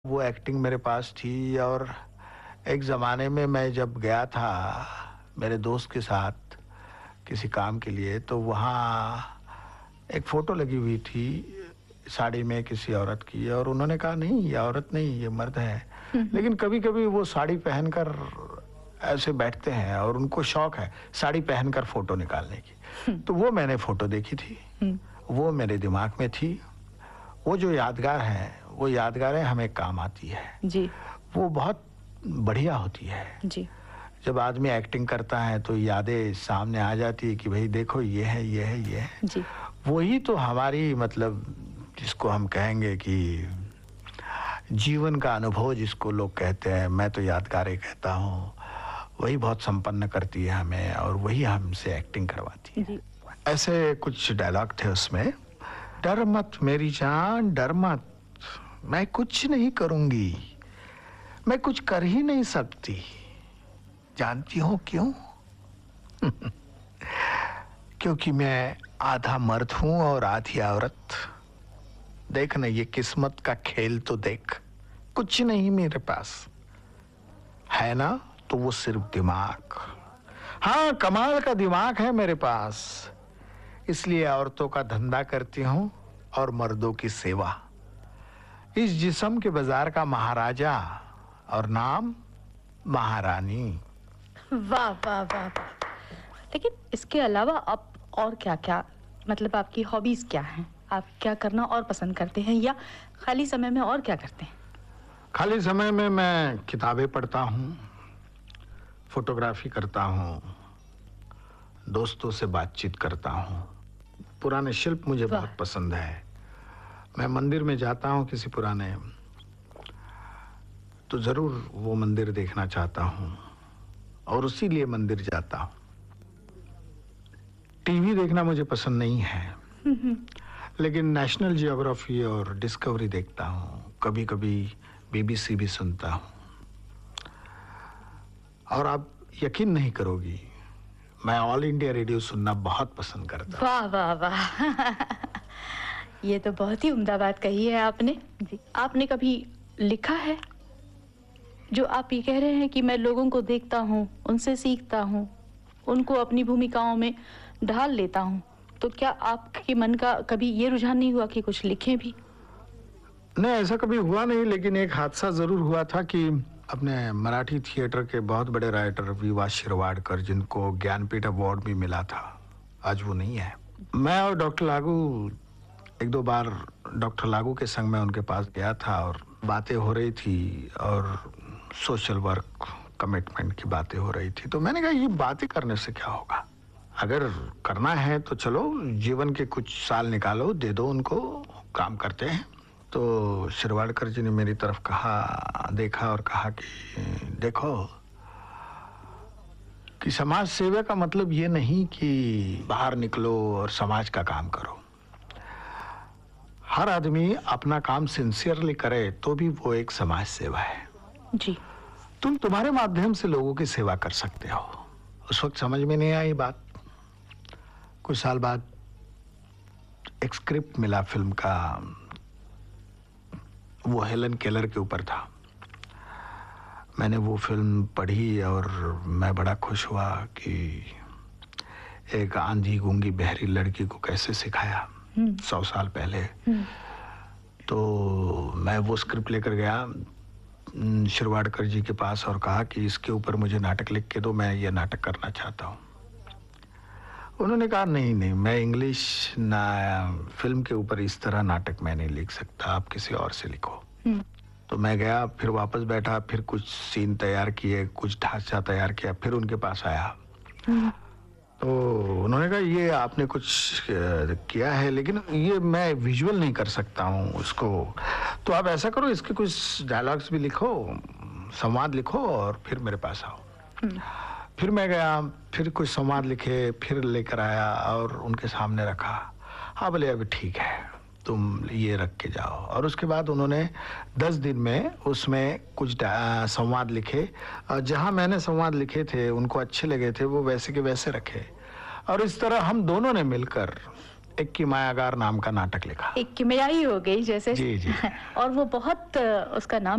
वो एक्टिंग मेरे पास थी और एक ज़माने में मैं जब गया था मेरे दोस्त के साथ किसी काम के लिए, तो वहाँ एक फ़ोटो लगी हुई थी साड़ी में किसी औरत की, और उन्होंने कहा नहीं ये औरत नहीं, ये मर्द है। हुँ, हुँ। लेकिन कभी-कभी वो साड़ी पहनकर ऐसे बैठते हैं और उनको शौक है साड़ी पहनकर फ़ोटो निकालने की। हुँ, तो वो मैंने फ़ोटो देखी थी, हुँ। वो मेरे दिमाग में थी। वो जो यादगार हैं, वो यादगारें हमें काम आती है। जी, वो बहुत बढ़िया होती है। जी। जब आदमी एक्टिंग करता है तो यादें सामने आ जाती है कि भाई देखो ये है, ये है, ये है। जी, वही तो हमारी मतलब जिसको हम कहेंगे कि जीवन का अनुभव जिसको लोग कहते हैं, मैं तो यादगारें कहता हूँ, वही बहुत संपन्न करती है हमें और वही हमसे एक्टिंग करवाती है। जी। ऐसे कुछ डायलॉग थे उसमें, डर मत मेरी जान डर मत, मैं कुछ नहीं करूँगी, मैं कुछ कर ही नहीं सकती, जानती हो क्यों? क्योंकि मैं आधा मर्द हूं और आधी औरत। देख ना ये किस्मत का खेल तो देख, कुछ नहीं मेरे पास है ना, तो वो सिर्फ दिमाग। हाँ, कमाल का दिमाग है मेरे पास, इसलिए औरतों का धंधा करती हूं और मर्दों की सेवा। इस जिस्म के बाजार का महाराजा और नाम महारानी। वाह, वाह, वाह, वाह! लेकिन इसके अलावा आप और क्या-क्या मतलब आपकी हॉबीज़ क्या हैं? आप क्या करना और पसंद करते हैं या खाली समय में और क्या करते हैं? खाली समय में मैं किताबें पढ़ता हूँ, फोटोग्राफी करता हूँ, दोस्तों से बातचीत करता हूँ। पुराने शिल्प मुझे वाह! बहुत पसंद है। मैं मंदिर में जाता हूँ किसी पुराने, तो जरूर वो मंदिर देखना चाहता हूँ और उसी लिए मंदिर जाता हूँ। टीवी देखना मुझे पसंद नहीं है, हुँ, हुँ। लेकिन नेशनल जियोग्राफी और डिस्कवरी देखता हूँ, कभी-कभी बीबीसी भी सुनता हूँ। और आप यकीन नहीं करोगी, मैं ऑल इंडिया रेडियो सुनना बहुत पसंद करता हूँ। वाह, वाह, वाह! ये तो बहुत ही उम्दा बात कही है आपने। जी। आपने कभी लिखा है? जो आप ये कह रहे हैं कि मैं लोगों को देखता हूँ, उनसे सीखता हूँ, उनको अपनी भूमिकाओं में ढाल लेता हूँ। तो क्या आपके मन का कभी ये रुझान नहीं हुआ कि कुछ लिखें भी? नहीं, ऐसा कभी हुआ नहीं, लेकिन एक हादसा जरूर हुआ था कि अपने मराठी थिएटर के बहुत बड़े राइटर वी.वा. शिरवाडकर, जिनको ज्ञानपीठ अवार्ड भी मिला था, आज वो नहीं है। मैं और डॉक्टर लागू एक दो बार डॉक्टर लागू के संग में उनके पास गया था और बातें हो रही थी और सोशल वर्क कमिटमेंट की बातें हो रही थी। तो मैंने कहा ये बातें करने से क्या होगा, अगर करना है तो चलो जीवन के कुछ साल निकालो, दे दो उनको, काम करते हैं। तो शिरवाडकर जी ने मेरी तरफ कहा, देखा और कहा कि देखो कि समाज सेवा का मतलब ये नहीं कि बाहर निकलो और समाज का काम करो। हर आदमी अपना काम सिंसियरली करे तो भी वो एक समाज सेवा है। जी। तुम तुम्हारे माध्यम से लोगों की सेवा कर सकते हो। उस वक्त समझ में नहीं आई बात। कुछ साल बाद एक स्क्रिप्ट मिला फिल्म का, वो हेलन केलर के ऊपर था। मैंने वो फिल्म पढ़ी और मैं बड़ा खुश हुआ कि एक आंधी गूंगी बहरी लड़की को कैसे सिखाया 100 साल पहले। तो मैं वो स्क्रिप्ट लेकर गया शिरवाडकर जी के पास और कहा कि इसके ऊपर मुझे नाटक लिख के दो, मैं ये नाटक करना चाहता हूँ। उन्होंने कहा नहीं नहीं, मैं इंग्लिश ना फिल्म के ऊपर इस तरह नाटक मैं नहीं लिख सकता, आप किसी और से लिखो। तो मैं गया, फिर वापस बैठा, फिर कुछ सीन तैयार किए, कुछ ढांचा तैयार किया, फिर उनके पास आया। तो उन्होंने कहा ये आपने कुछ किया है, लेकिन ये मैं विजुअल नहीं कर सकता हूँ उसको, तो आप ऐसा करो इसके कुछ डायलॉग्स भी लिखो, संवाद लिखो और फिर मेरे पास आओ। फिर मैं गया, फिर कुछ संवाद लिखे, फिर लेकर आया और उनके सामने रखा। हाँ बोले अभी ठीक है, तुम ये रख के जाओ। और उसके बाद उन्होंने 10 दिन में उसमें कुछ संवाद लिखे, और जहाँ मैंने संवाद लिखे थे उनको अच्छे लगे थे, वो वैसे के वैसे रखे। और इस तरह हम दोनों ने मिलकर एक किमायागार नाम का नाटक लिखा। एक किमियाई हो गई जैसे। जी जी। और वो बहुत उसका नाम